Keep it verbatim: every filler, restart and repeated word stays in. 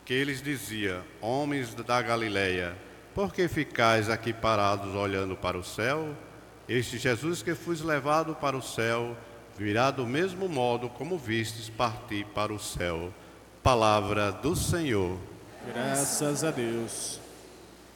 que lhes dizia: homens da Galileia, por que ficais aqui parados olhando para o céu? Este Jesus que foi levado para o céu virá do mesmo modo como vistes partir para o céu. Palavra do Senhor. Graças a Deus.